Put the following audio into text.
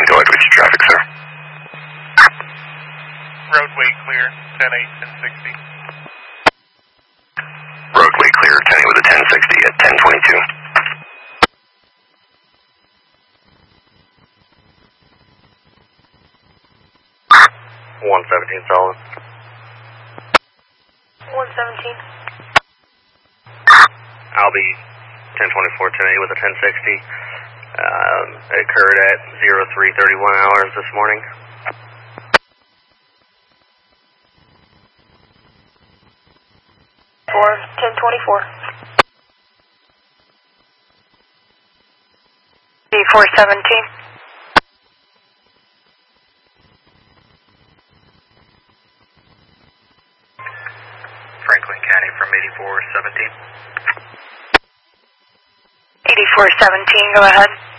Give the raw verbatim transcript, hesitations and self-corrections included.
Go ahead with your traffic, sir. Roadway clear, ten eight, ten sixty. Roadway clear, ten eight with a ten sixty at ten twenty-two. one seventeen solid. one seventeen. I'll be ten twenty-four, ten eight with a ten sixty. Um, it occurred at zero three thirty-one hours this morning. For ten twenty-four. D four seventeen. Franklin County from eighty-four seventeen. eighty-four seventeen, go ahead.